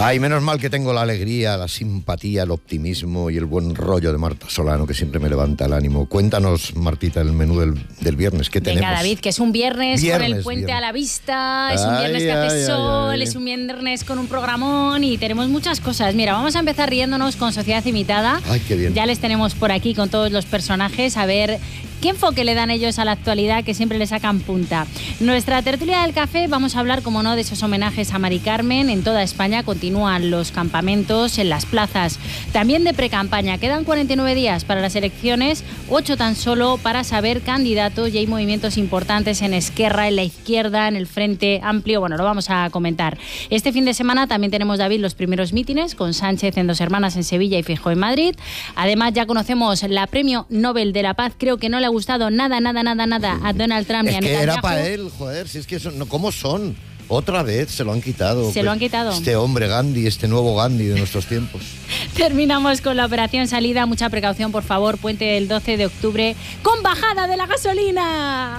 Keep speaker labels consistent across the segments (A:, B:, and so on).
A: Ay, menos mal que tengo la alegría, la simpatía, el optimismo y el buen rollo de Marta Solano, que siempre me levanta el ánimo. Cuéntanos, Martita, el menú del viernes. ¿Qué tenemos?
B: Venga, David, que es un viernes con el puente a la vista, es un viernes que hace sol, es un viernes con un programón y tenemos muchas cosas. Mira, vamos a empezar riéndonos con Sociedad Imitada.
A: Ay, qué bien.
B: Ya les tenemos por aquí con todos los personajes, a ver qué enfoque le dan ellos a la actualidad, que siempre le sacan punta. Nuestra tertulia del café, vamos a hablar, como no, de esos homenajes a Mari Carmen. En toda España continúan los campamentos en las plazas, también de precampaña. Quedan 49 días para las elecciones, 8 tan solo para saber candidatos, y hay movimientos importantes en Esquerra, en la izquierda, en el Frente Amplio. Bueno, lo vamos a comentar. Este fin de semana también tenemos, David, los primeros mítines, con Sánchez en Dos Hermanas en Sevilla y Feijóo en Madrid. Además, ya conocemos la Premio Nobel de la Paz. Creo que no le ha gustado nada a Donald Trump ni a Netanyahu.
A: Es que era para él, joder, si es que eso, no, ¿cómo son? Otra vez se lo han quitado.
B: Se lo han quitado.
A: Este hombre Gandhi, este nuevo Gandhi de nuestros tiempos.
B: Terminamos con la operación salida. Mucha precaución, por favor. Puente del 12 de octubre con bajada de la gasolina.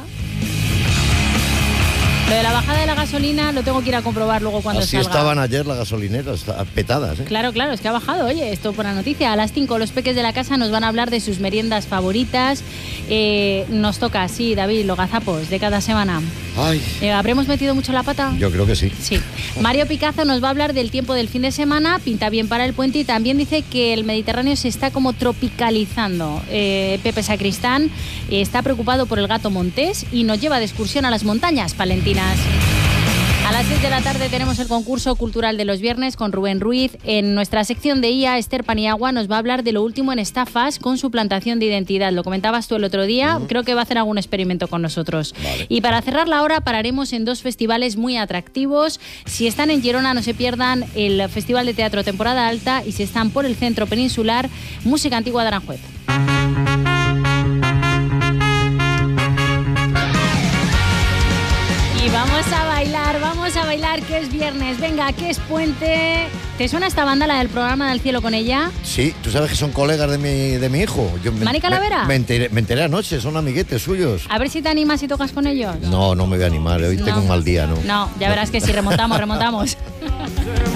B: Lo de la bajada de la gasolina lo tengo que ir a comprobar luego cuando
A: Así
B: salga.
A: estaban ayer las gasolineras, petadas, ¿eh?
B: Claro, es que ha bajado. Oye, esto por la noticia. A las 5 los peques de la casa nos van a hablar de sus meriendas favoritas. Nos toca, sí, David, los gazapos de cada semana.
A: Ay.
B: ¿Habremos metido mucho la pata?
A: Yo creo que sí.
B: Sí. Mario Picazo nos va a hablar del tiempo del fin de semana. Pinta bien para el puente y también dice que el Mediterráneo se está como tropicalizando. Pepe Sacristán está preocupado por el gato montés y nos lleva de excursión a las montañas palentinas. A las 6 de la tarde tenemos el concurso cultural de los viernes con Rubén Ruiz. En nuestra sección de IA, Esther Paniagua nos va a hablar de lo último en estafas con suplantación de identidad. Lo comentabas tú el otro día, creo que va a hacer algún experimento con nosotros. Vale. Y para cerrar la hora pararemos en 2 festivales muy atractivos. Si están en Girona, no se pierdan el Festival de Teatro Temporada Alta, y si están por el centro peninsular, Música Antigua de Aranjuez. Y vamos a bailar, que es viernes. Venga, que es puente. ¿Te suena esta banda, la del programa del cielo con ella?
A: Sí, tú sabes que son colegas de mi hijo.
B: ¿Mani Calavera?
A: Me enteré anoche, son amiguetes suyos.
B: A ver si te animas y tocas con ellos.
A: No me voy a animar, hoy tengo un mal día, ¿no?
B: No, ya verás que si remontamos.